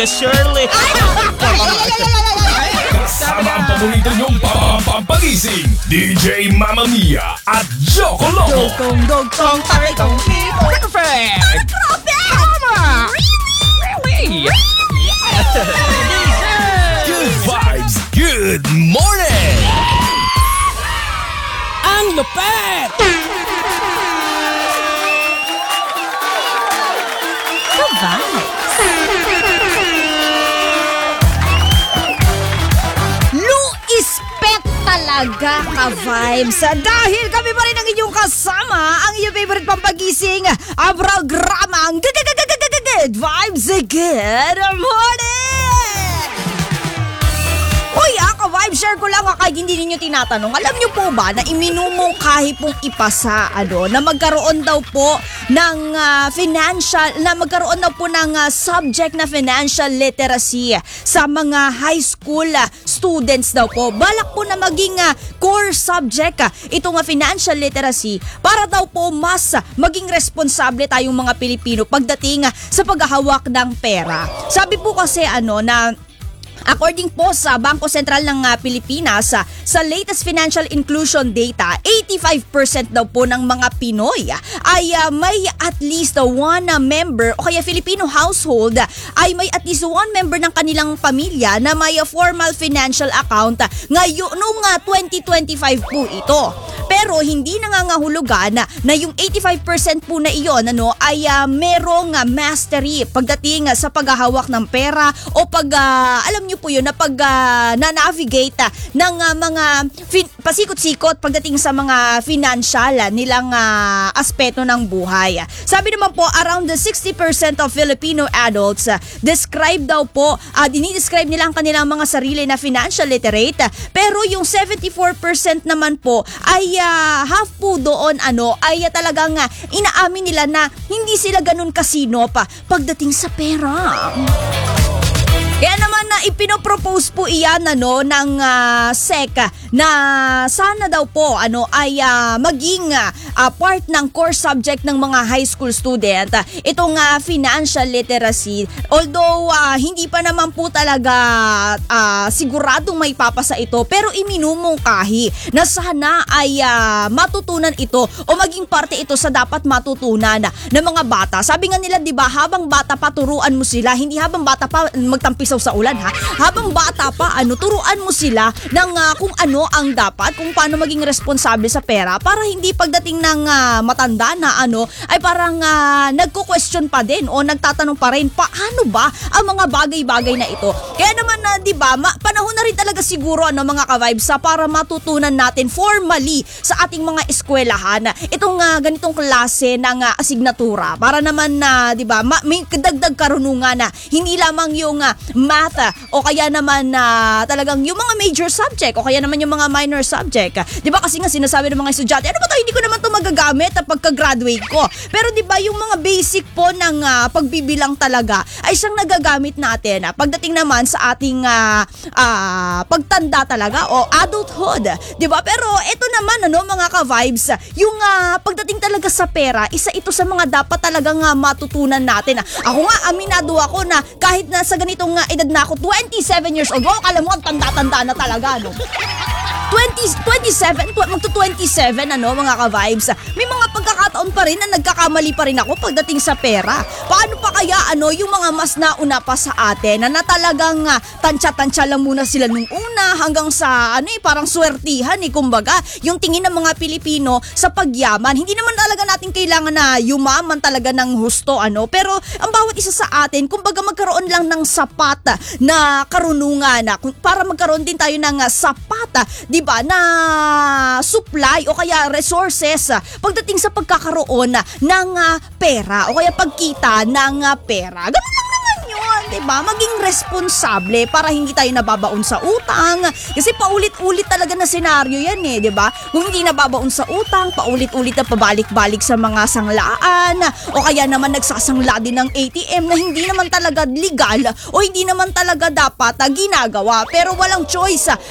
Ate Shirley. Kasama ang paborito niyong pampagising, DJ Mamma Mia at Joko Loco. Dugtong, taray kong people. Perfect! Tama! Really? Good vibes, good morning! Ang lupet! Luispet talaga ka-vibes. Dahil kami pa rin ang inyong kasama, ang inyong favorite pampagising, ang programang Good Vibes. Good morning! Uy, ka-vibes, share ko lang kahit hindi ninyo tinatanong. Alam nyo po ba na iminumungkahi pong ipasa na magkaroon daw po ng magkaroon daw po ng subject na financial literacy sa mga high school students daw po. Balak po na maging core subject itong financial literacy para daw po mas maging responsable tayong mga Pilipino pagdating sa paghahawak ng pera. Sabi po kasi na according po sa Bangko Sentral ng Pilipinas, sa latest financial inclusion data, 85% daw po ng mga Pinoy ay may at least one member o kaya Filipino household ay may at least one member ng kanilang pamilya na may formal financial account ngayon noong 2025 po ito. Pero hindi nangangahulugan na yung 85% po na iyon ay merong mastery pagdating sa paghahawak ng pera o alam niyo po yun na na-navigate ng mga pasikot-sikot pagdating sa mga financial nilang aspeto ng buhay. Sabi naman po, around 60% of Filipino adults describe daw po, dinidescribe nila ang kanilang mga sarili na financial literate, pero yung 74% naman po ay half po doon ay talagang inaamin nila na hindi sila ganun kasino pa pagdating sa pera. Kaya naman ipinopropose po iyan ng SEC na sana daw po ay maging part ng core subject ng mga high school student itong financial literacy. Although hindi pa naman po talaga siguradong may papasa ito, pero iminumungkahi na sana ay matutunan ito o maging parte ito sa dapat matutunan ng mga bata. Sabi nga nila, 'di ba, habang bata pa turuan mo sila, hindi habang bata pa magtampisaw sa ulan ha. Habang bata pa turuan mo sila ng kung ano ang dapat, kung paano maging responsable sa pera para hindi pagdating ng matanda na ay parang nagko-question pa din o nagtatanong pa rin paano ba ang mga bagay-bagay na ito. Kaya naman 'di ba, panahon na rin talaga siguro mga ka-vibes para matutunan natin formally sa ating mga eskwelahan itong ganitong klase ng asignatura para naman 'di ba, may dagdag karunungan na hindi lamang yung math o kaya naman talagang yung mga major subject o kaya naman yung mga minor subject. 'Di ba kasi nga sinasabi ng mga estudyante, ano ba 'to, hindi ko naman 'to magagamit pagka-graduate ko. Pero 'di ba yung mga basic po ng pagbibilang talaga ay siyang nagagamit natin pagdating naman sa ating pagtanda talaga o adulthood. 'Di ba? Pero ito naman mga ka-vibes, yung pagdating talaga sa pera, isa ito sa mga dapat talagang matutunan natin. Ako nga, aminado ako na kahit na sa ganitong edad na ako, 27 years old. Wow, alam mo, ang tanda-tanda na talaga, 27, magto-27 mga ka-vibes. May mga pagkakataon pa rin na nagkakamali pa rin ako pagdating sa pera. Paano pa kaya yung mga mas nauna pa sa atin na talagang tansya-tansya lang muna sila nung una hanggang sa parang swertihan kumbaga yung tingin ng mga Pilipino sa pagyaman. Hindi naman talaga natin kailangan na yumaman talaga ng husto pero ang bawat isa sa atin kumbaga magkaroon lang ng sapat na karunungan para magkaroon din tayo ng sapat 'di ba na supply o kaya resources pagdating sa pagkakaroon ng pera o kaya pagkita ng pera. Ganun lang naman yun, 'di ba? Maging responsable para hindi tayo nababaon sa utang kasi paulit-ulit talaga na senaryo yan 'di ba? Kung hindi nababaon sa utang, paulit-ulit na pabalik-balik sa mga sanglaan o kaya naman nagsasangla din ng ATM na hindi naman talaga legal o hindi naman talaga dapat ginagawa pero walang choice